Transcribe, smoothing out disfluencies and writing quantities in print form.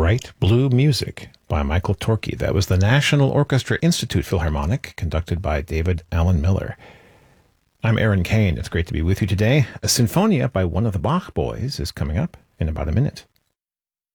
Bright Blue Music by Michael Torke. That was the National Orchestra Institute Philharmonic, conducted by David Allen Miller. I'm Aaron Kane. It's great to be with you today. A Sinfonia by one of the Bach boys is coming up in about a minute.